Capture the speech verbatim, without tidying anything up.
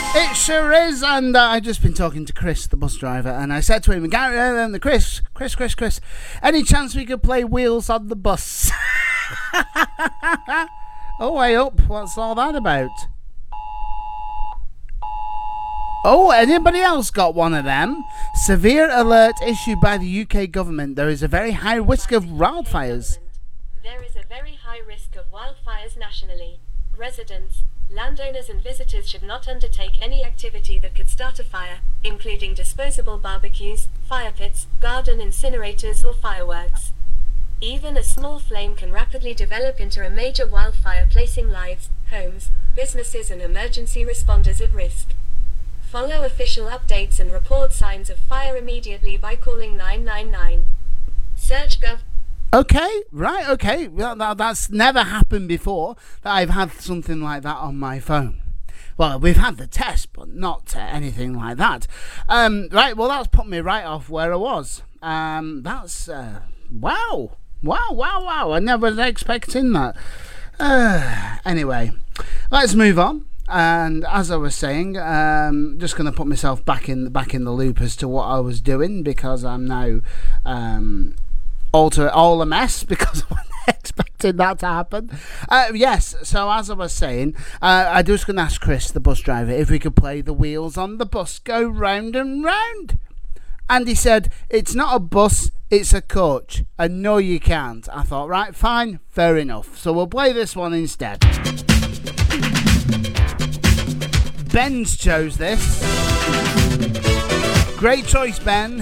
It sure is, and uh, I've just been talking to Chris, the bus driver, and I said to him, Gary, uh, the Chris, Chris, Chris, Chris, any chance we could play Wheels on the Bus? Oh, way up, what's all that about? Oh, anybody else got one of them? Severe alert issued by the U K government. There is a very high risk of wildfires. There is a very high risk of wildfires nationally. Residents, landowners and visitors should not undertake any activity that could start a fire, including disposable barbecues, fire pits, garden incinerators or fireworks. Even a small flame can rapidly develop into a major wildfire, placing lives, homes, businesses and emergency responders at risk. Follow official updates and report signs of fire immediately by calling nine nine nine. Search Gov. Okay, right, okay. Well, that, that's never happened before, that I've had something like that on my phone. Well, we've had the test, but not uh, anything like that. Um, right, well, that's put me right off where I was. Um, that's, uh, wow. Wow, wow, wow. I never was expecting that. Uh, anyway, let's move on. And as I was saying, um, just going to put myself back in, back in the loop as to what I was doing, because I'm now... Um, alter all a mess because I wasn't expecting that to happen. Uh, yes, so as I was saying, uh, I was just going to ask Chris, the bus driver, if we could play The Wheels on the Bus Go Round and Round. And he said, it's not a bus, it's a coach. And no, you can't. I thought, right, fine, fair enough. So we'll play this one instead. Ben's chose this. Great choice, Ben.